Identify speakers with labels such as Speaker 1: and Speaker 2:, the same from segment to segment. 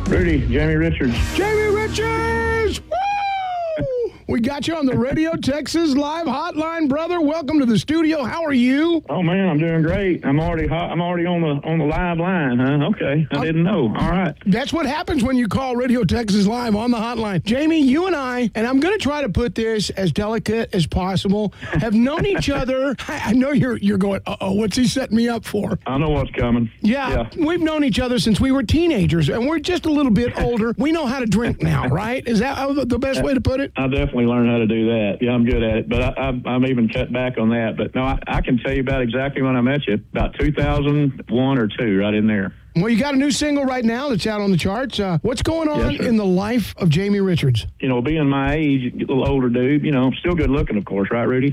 Speaker 1: Rudy, Jamie Richards.
Speaker 2: Jamie Richards! Woo! We got you on the Radio Texas Live Hotline, brother. Welcome to the studio. How are you?
Speaker 1: Oh man, I'm doing great. I'm already on the live line, huh? Okay, I didn't know. All right.
Speaker 2: That's what happens when you call Radio Texas Live on the hotline. Jamie, you and I'm going to try to put this as delicate as possible, have known each other. I know you're going, uh-oh, what's he setting me up for?
Speaker 1: I know what's coming.
Speaker 2: Yeah, we've known each other since we were teenagers, and we're just a little bit older. We know how to drink now, right? Is that the best way to put it?
Speaker 1: I definitely learned how to do that. Yeah, I'm good at it, but I'm even cut back on that. But no, I can tell you about exactly when I met you, about 2001 or 2, right in there.
Speaker 2: Well, you got a new single right now that's out on the charts. What's going on in the life of Jamie Richards?
Speaker 1: You know, being my age, a little older dude, you know, still good looking, of course, right, Rudy?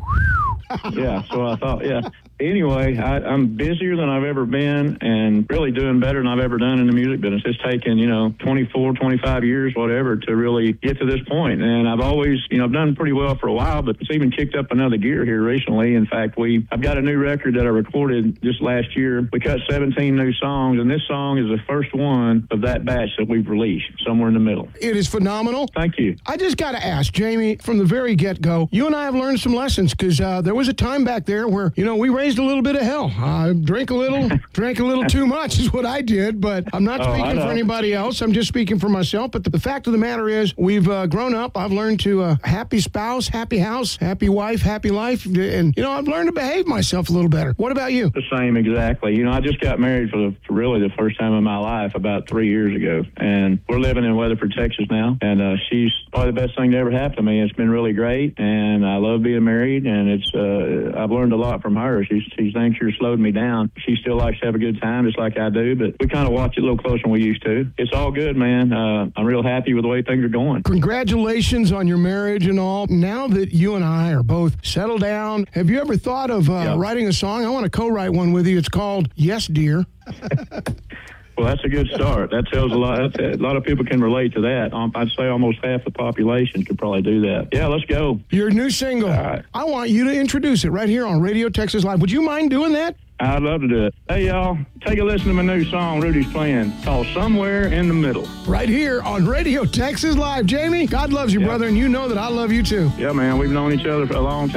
Speaker 1: Yeah, so I thought, yeah. Anyway, I'm busier than I've ever been and really doing better than I've ever done in the music business. It's taken, 24, 25 years, whatever, to really get to this point. And I've always, I've done pretty well for a while, but it's even kicked up another gear here recently. In fact, I've got a new record that I recorded just last year. We cut 17 new songs, and this song is the first one of that batch that we've released, somewhere in the middle.
Speaker 2: It is phenomenal.
Speaker 1: Thank you.
Speaker 2: I just got to ask, Jamie, from the very get-go, you and I have learned some lessons because there was a time back there where, we raised a little bit of hell. Drank a little too much is what I did, but I'm not speaking for anybody else. I'm just speaking for myself. But the fact of the matter is we've grown up. I've learned to happy spouse, happy house, happy wife, happy life. And, I've learned to behave myself a little better. What about you?
Speaker 1: The same, exactly. I just got married for really the first time in my life about 3 years ago. And we're living in Weatherford, Texas now. And she's probably the best thing that ever happened to me. It's been really great. And I love being married. And I've learned a lot from her. She thinks you're slowed me down. She still likes to have a good time just like I do. But we kind of watch it a little closer than we used to. It's all good, man. I'm real happy with the way things are going.
Speaker 2: Congratulations on your marriage and all. Now that you and I are both settled down, have you ever thought of writing a song? I want to co-write one with you. It's called Yes, Dear.
Speaker 1: Well, that's a good start. That tells a lot. A lot of people can relate to that. I'd say almost half the population could probably do that. Yeah, let's go.
Speaker 2: Your new single.
Speaker 1: All right.
Speaker 2: I want you to introduce it right here on Radio Texas Live. Would you mind doing that?
Speaker 1: I'd love to do it. Hey, y'all, take a listen to my new song Rudy's playing called Somewhere in the Middle.
Speaker 2: Right here on Radio Texas Live. Jamie, God loves you, brother, and you know that I love you too.
Speaker 1: Yeah, man, we've known each other for a long time.